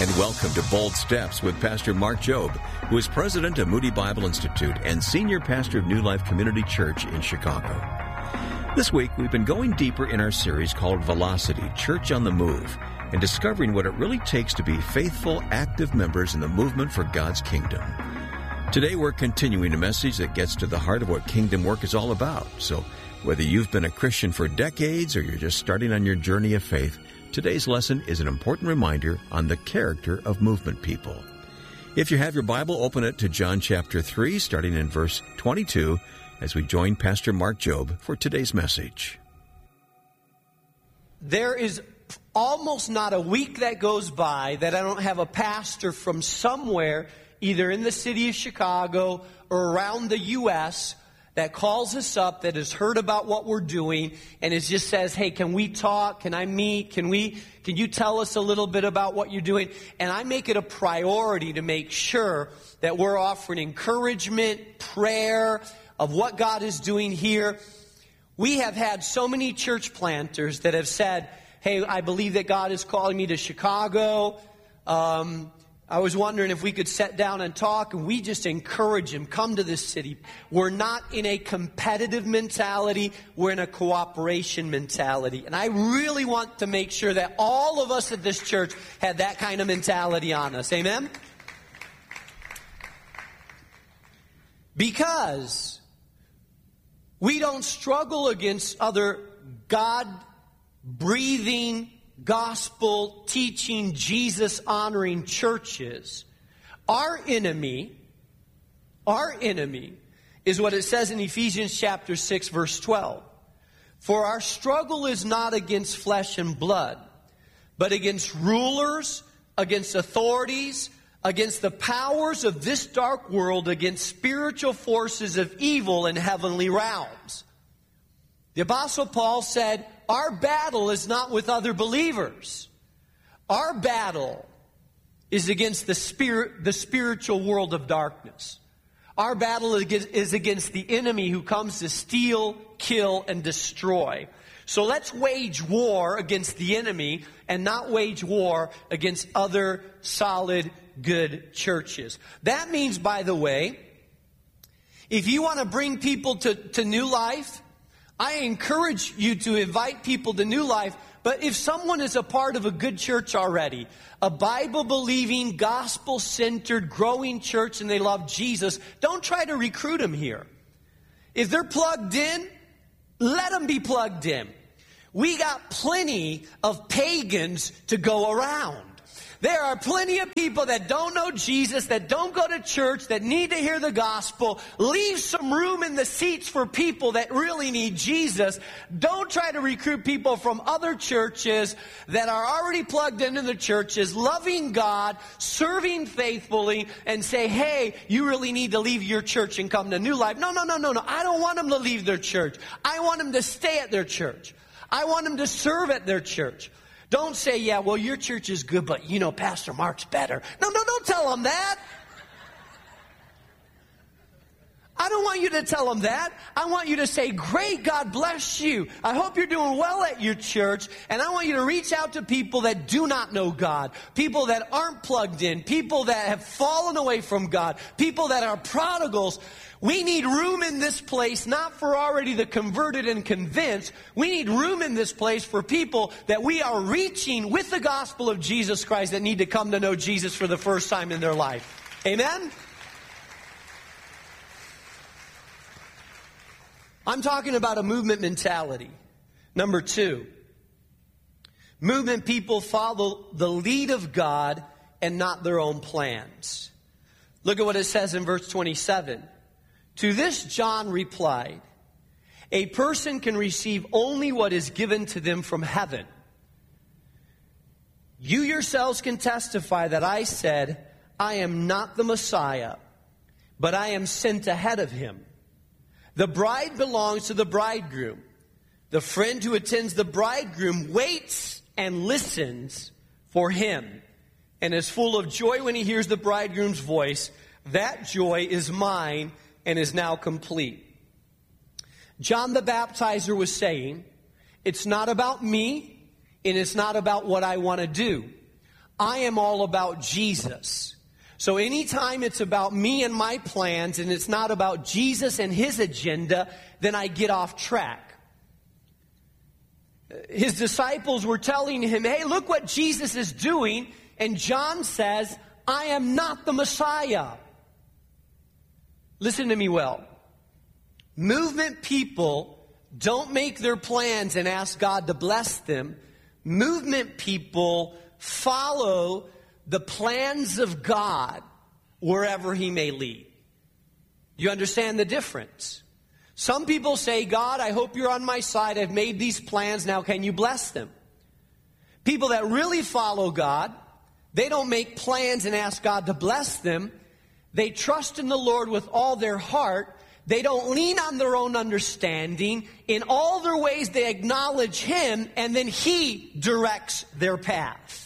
And welcome to Bold Steps with Pastor Mark Jobe, who is president of Moody Bible Institute and senior pastor of New Life Community Church in Chicago. This week, we've been going deeper in our series called Velocity, Church on the Move, and discovering what it really takes to be faithful, active members in the movement for God's kingdom. Today, we're continuing a message that gets to the heart of what kingdom work is all about. So, whether you've been a Christian for decades or you're just starting on your journey of faith, today's lesson is an important reminder on the character of movement people. If you have your Bible, open it to John chapter 3, starting in verse 22, as we join Pastor Mark Jobe for today's message. There is almost not a week that goes by that I don't have a pastor from somewhere, either in the city of Chicago or around the U.S., that calls us up, that has heard about what we're doing, and it just says, hey, can we talk? Can I meet? Can you tell us a little bit about what you're doing? And I make it a priority to make sure that we're offering encouragement, prayer of what God is doing here. We have had so many church planters that have said, hey, I believe that God is calling me to Chicago. I was wondering if we could sit down and talk, and we just encourage him, come to this city. We're not in a competitive mentality, we're in a cooperation mentality. And I really want to make sure that all of us at this church have that kind of mentality on us. Amen? Because we don't struggle against other God-breathing, gospel teaching, Jesus honoring churches. Our enemy is what it says in Ephesians chapter 6 verse 12. For our struggle is not against flesh and blood, but against rulers, against authorities, against the powers of this dark world, against spiritual forces of evil in heavenly realms. The Apostle Paul said, our battle is not with other believers. Our battle is against the spiritual world of darkness. Our battle is against the enemy who comes to steal, kill, and destroy. So let's wage war against the enemy and not wage war against other solid, good churches. That means, by the way, if you want to bring people to New Life, I encourage you to invite people to New Life, but if someone is a part of a good church already, a Bible-believing, gospel-centered, growing church, and they love Jesus, don't try to recruit them here. If they're plugged in, let them be plugged in. We got plenty of pagans to go around. There are plenty of people that don't know Jesus, that don't go to church, that need to hear the gospel. Leave some room in the seats for people that really need Jesus. Don't try to recruit people from other churches that are already plugged into the churches, loving God, serving faithfully, and say, hey, you really need to leave your church and come to New Life. No. I don't want them to leave their church. I want them to stay at their church. I want them to serve at their church. Don't say, yeah, well, your church is good, but, Pastor Mark's better. No, don't tell them that. I don't want you to tell them that. I want you to say, great, God bless you. I hope you're doing well at your church. And I want you to reach out to people that do not know God, people that aren't plugged in, people that have fallen away from God, people that are prodigals. We need room in this place, not for already the converted and convinced. We need room in this place for people that we are reaching with the gospel of Jesus Christ that need to come to know Jesus for the first time in their life. Amen? I'm talking about a movement mentality. Number 2, movement people follow the lead of God and not their own plans. Look at what it says in verse 27. To this John replied, a person can receive only what is given to them from heaven. You yourselves can testify that I said, I am not the Messiah, but I am sent ahead of him. The bride belongs to the bridegroom. The friend who attends the bridegroom waits and listens for him and is full of joy when he hears the bridegroom's voice. That joy is mine and is now complete. John the Baptizer was saying, it's not about me and it's not about what I want to do. I am all about Jesus. So anytime it's about me and my plans and it's not about Jesus and his agenda, then I get off track. His disciples were telling him, hey, look what Jesus is doing. And John says, I am not the Messiah. Listen to me well. Movement people don't make their plans and ask God to bless them. Movement people follow the plans of God wherever he may lead. You understand the difference? Some people say, God, I hope you're on my side. I've made these plans. Now can you bless them? People that really follow God, they don't make plans and ask God to bless them. They trust in the Lord with all their heart. They don't lean on their own understanding. In all their ways, they acknowledge him, and then he directs their path.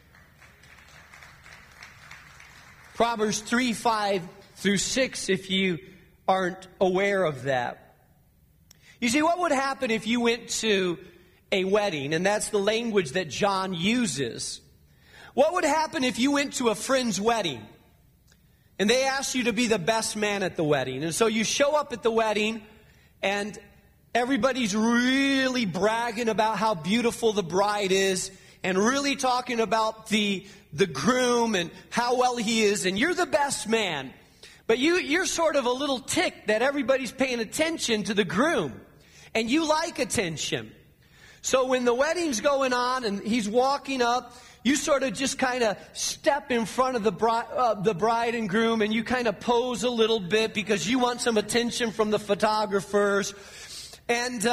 Proverbs 3, 5 through 6, if you aren't aware of that. You see, what would happen if you went to a wedding, and that's the language that John uses. What would happen if you went to a friend's wedding, and they asked you to be the best man at the wedding? And so you show up at the wedding, and everybody's really bragging about how beautiful the bride is, and really talking about the groom and how well he is, and you're the best man. But you're sort of a little ticked that everybody's paying attention to the groom, and you like attention. So when the wedding's going on and he's walking up, you sort of just kind of step in front of the bride and groom, and you kind of pose a little bit because you want some attention from the photographers. And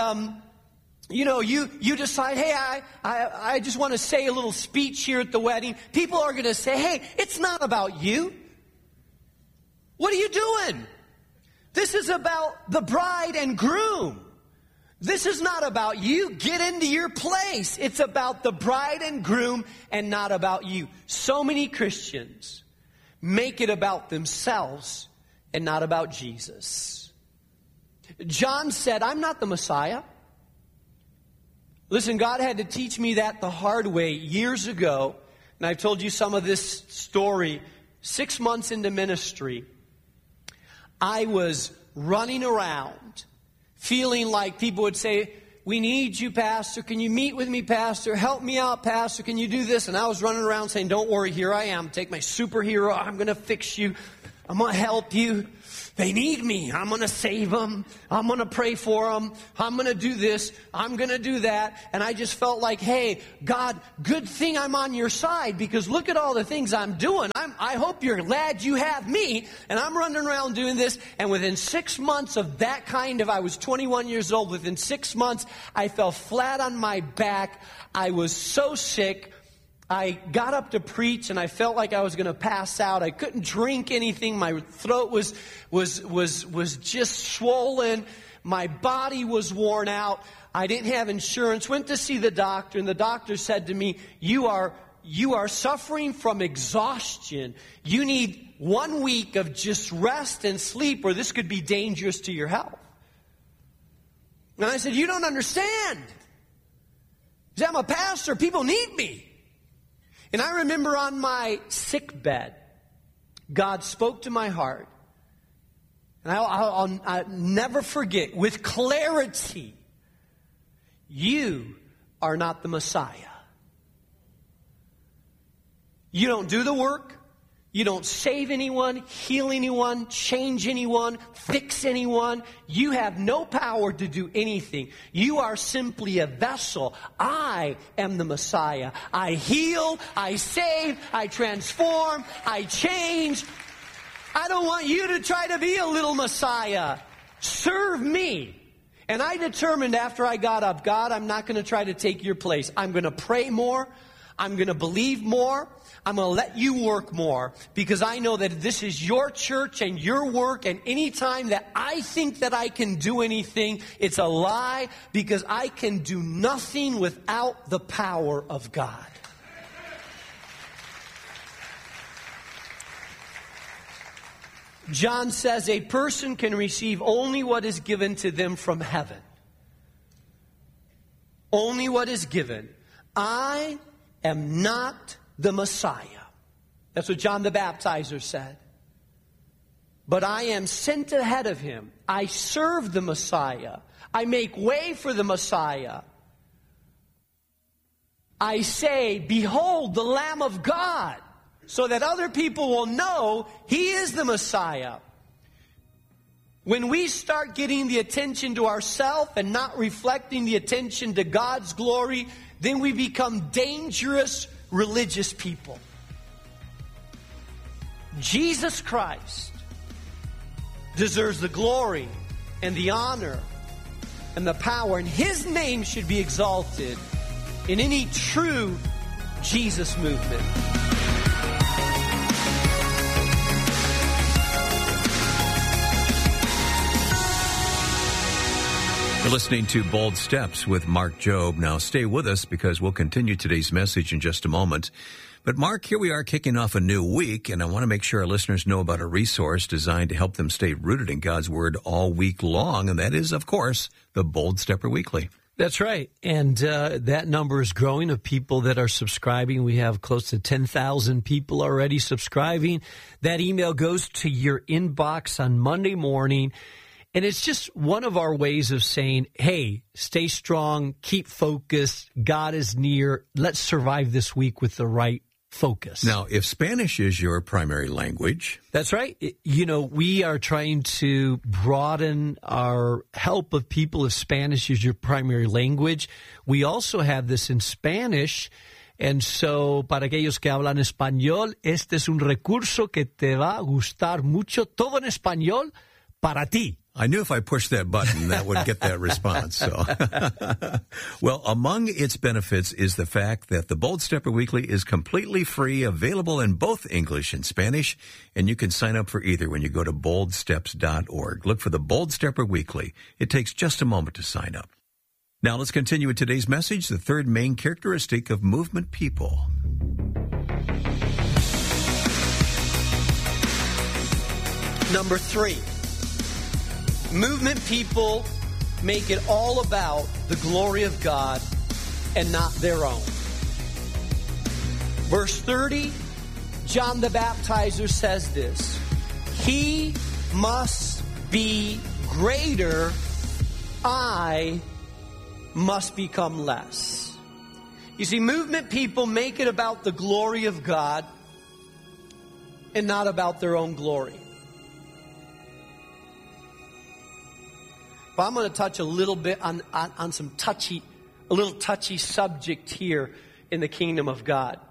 you decide, hey, I just want to say a little speech here at the wedding. People are going to say, hey, it's not about you. What are you doing? This is about the bride and groom. This is not about you. Get into your place. It's about the bride and groom and not about you. So many Christians make it about themselves and not about Jesus. John said, I'm not the Messiah. Listen, God had to teach me that the hard way years ago. And I've told you some of this story. 6 months into ministry, I was running around feeling like people would say, we need you, Pastor. Can you meet with me, Pastor? Help me out, Pastor. Can you do this? And I was running around saying, don't worry, here I am. Take my superhero. I'm going to fix you. I'm going to help you. They need me. I'm going to save them. I'm going to pray for them. I'm going to do this. I'm going to do that. And I just felt like, hey, God, good thing I'm on your side, because look at all the things I'm doing. I hope you're glad you have me. And I'm running around doing this. And within 6 months of that I was 21 years old. Within 6 months, I fell flat on my back. I was so sick. I got up to preach, and I felt like I was going to pass out. I couldn't drink anything. My throat was just swollen. My body was worn out. I didn't have insurance. Went to see the doctor, and the doctor said to me, you are suffering from exhaustion. You need 1 week of just rest and sleep, or this could be dangerous to your health. And I said, you don't understand. He said, I'm a pastor. People need me. And I remember on my sick bed, God spoke to my heart. And I'll never forget, with clarity, you are not the Messiah. You don't do the work. You don't save anyone, heal anyone, change anyone, fix anyone. You have no power to do anything. You are simply a vessel. I am the Messiah. I heal, I save, I transform, I change. I don't want you to try to be a little Messiah. Serve me. And I determined after I got up, God, I'm not going to try to take your place. I'm going to pray more. I'm going to believe more. I'm going to let you work more, because I know that this is your church and your work, and anytime that I think that I can do anything, it's a lie, because I can do nothing without the power of God. John says a person can receive only what is given to them from heaven. Only what is given. I am not the Messiah. That's what John the Baptizer said. But I am sent ahead of him. I serve the Messiah. I make way for the Messiah. I say, behold, the Lamb of God, so that other people will know he is the Messiah. When we start getting the attention to ourselves and not reflecting the attention to God's glory, then we become dangerous religious people. Jesus Christ deserves the glory and the honor and the power, and his name should be exalted in any true Jesus movement. You're listening to Bold Steps with Mark Jobe. Now stay with us because we'll continue today's message in just a moment. But Mark, here we are kicking off a new week, and I want to make sure our listeners know about a resource designed to help them stay rooted in God's Word all week long, and that is, of course, the Bold Stepper Weekly. That's right. And that number is growing of people that are subscribing. We have close to 10,000 people already subscribing. That email goes to your inbox on Monday morning. And it's just one of our ways of saying, hey, stay strong, keep focused, God is near. Let's survive this week with the right focus. Now, if Spanish is your primary language... That's right. You know, we are trying to broaden our help of people if Spanish is your primary language. We also have this in Spanish. And so, para aquellos que hablan español, este es un recurso que te va a gustar mucho. Todo en español para ti. I knew if I pushed that button, that would get that response. So, well, among its benefits is the fact that the Bold Stepper Weekly is completely free, available in both English and Spanish, and you can sign up for either when you go to boldsteps.org. Look for the Bold Stepper Weekly. It takes just a moment to sign up. Now, let's continue with today's message, the third main characteristic of movement people. Number 3. Movement people make it all about the glory of God and not their own. Verse 30, John the Baptizer says this: He must be greater, I must become less. You see, movement people make it about the glory of God and not about their own glory. But I'm going to touch a little bit on some touchy subject here in the kingdom of God.